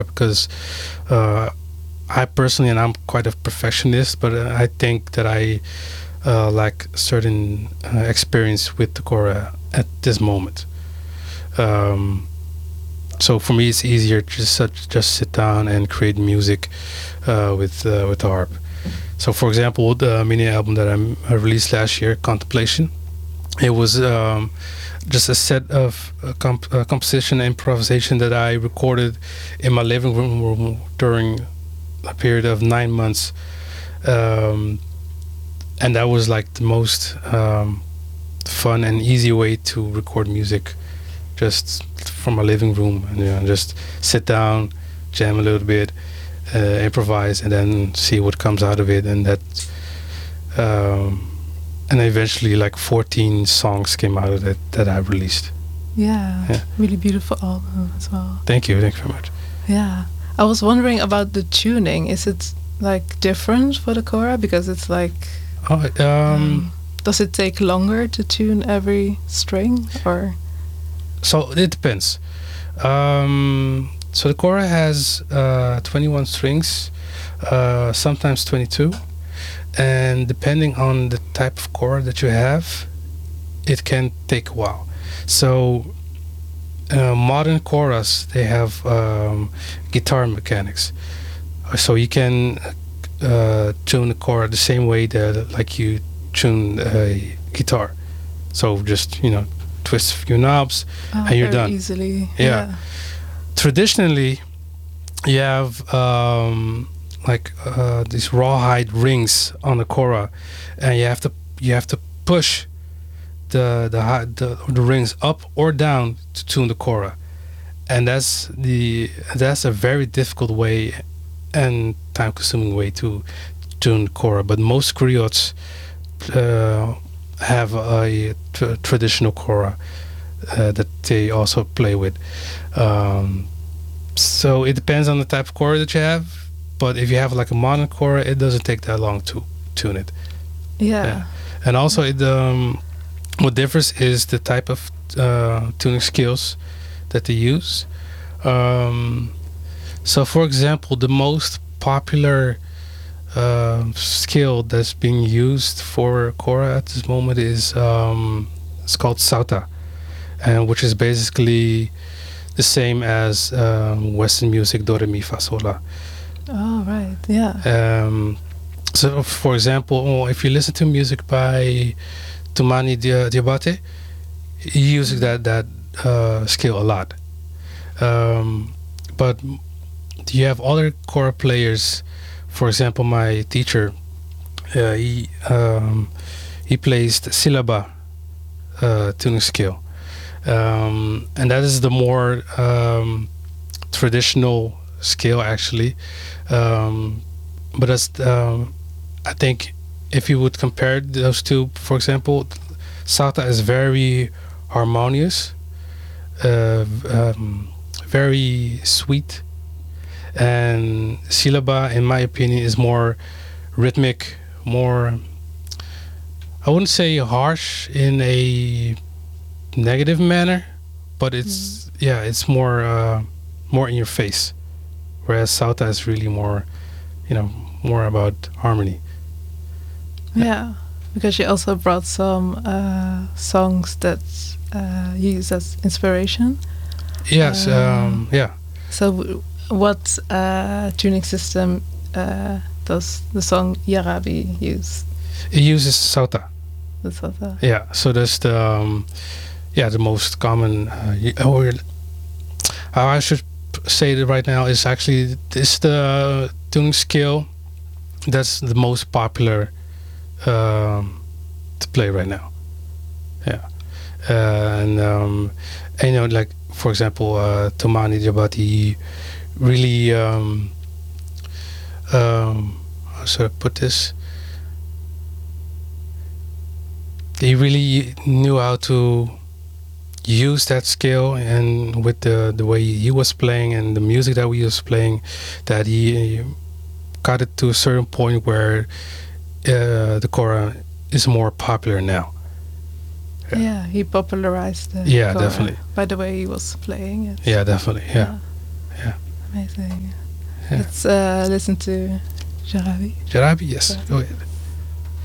because I personally, and I'm quite a perfectionist, but I think that I lack certain experience with the kora at this moment. So for me, it's easier to just sit down and create music with the harp. So, for example, the mini album that I released last year, Contemplation, it was just a set of composition and improvisation that I recorded in my living room during a period of 9 months, and that was like the most fun and easy way to record music, just from my living room, and just sit down, jam a little bit, improvise, and then see what comes out of it. And that and eventually like 14 songs came out of it that I released. Yeah, really beautiful album as well. Thank you very much. Yeah, I was wondering about the tuning. Is it like different for the kora, because it's like does it take longer to tune every string, or? So it depends. So the kora has 21 strings, sometimes 22, and depending on the type of kora that you have, it can take a while. So modern koras, they have guitar mechanics, so you can tune the kora the same way that like you tune a guitar. So just twist a few knobs and you're done easily. Yeah. Traditionally, you have these rawhide rings on the kora, and you have to push the rings up or down to tune the kora, and that's a very difficult way and time-consuming way to tune the kora. But most griots have a traditional kora that they also play with. So it depends on the type of kora that you have, but if you have like a modern kora, it doesn't take that long to tune it. Yeah. And also what differs is the type of tuning skills that they use. So for example, the most popular skill that's being used for kora at this moment is it's called sauta, and which is basically the same as Western music, do re mi fa sol la. Oh right, yeah. So for example, if you listen to music by Toumani Diabaté, he uses that skill a lot. But you have other kora players. For example, my teacher, he plays the silaba tuning skill, and that is the more traditional skill actually. But that's I think if you would compare those two, for example, sauta is very harmonious, very sweet, and silaba, in my opinion, is more rhythmic, more, I wouldn't say harsh in a negative manner, but it's it's more in your face, whereas sauta is really more more about harmony. Yeah, because you also brought some songs that you use as inspiration. Yes, yeah. So what tuning system does the song Yarabi use? It uses sauta. The sauta. Yeah, so that's the the most common. Or how I should say it right now is actually this the tuning skill that's the most popular to play right now. Yeah, and like for example, Toumani Diabaté really how should I put this? He really knew how to use that skill, and with the way he was playing and the music that we was playing, that he got it to a certain point where the kora is more popular now. Yeah, he popularized the kora definitely definitely by the way he was playing it. Yeah, definitely. Yeah. Amazing. Yeah. Let's listen to Jarabi. Jarabi, yes. Go ahead.